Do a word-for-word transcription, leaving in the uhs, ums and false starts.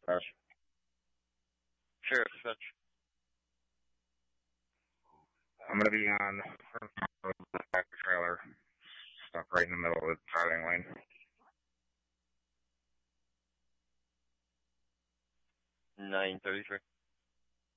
Dispatch. Sheriff Dispatch. I'm going to be on the back of the trailer, stuck right in the middle of the driving lane. nine thirty-three.